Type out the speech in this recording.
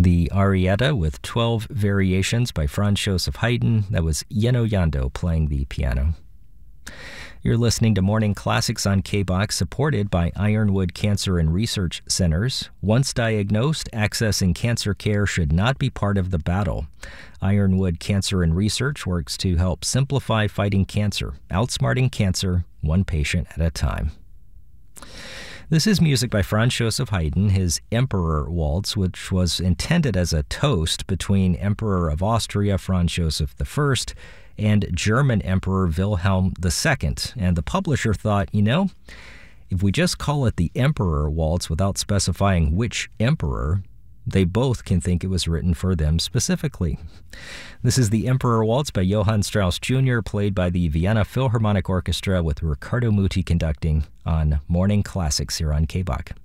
The Arietta with 12 variations by Franz Joseph Haydn. That was Yeno Yando playing the piano. You're listening to Morning Classics on KBOX, supported by Ironwood Cancer and Research Centers. Once diagnosed, accessing cancer care should not be part of the battle. Ironwood Cancer and Research works to help simplify fighting cancer, outsmarting cancer one patient at a time. This is music by Franz Joseph Haydn, his Emperor Waltz, which was intended as a toast between Emperor of Austria Franz Joseph I and German Emperor Wilhelm II. And the publisher thought, if we just call it the Emperor Waltz without specifying which emperor, they both can think it was written for them specifically. This is the Emperor Waltz by Johann Strauss Jr., played by the Vienna Philharmonic Orchestra with Riccardo Muti conducting on Morning Classics here on KBOX.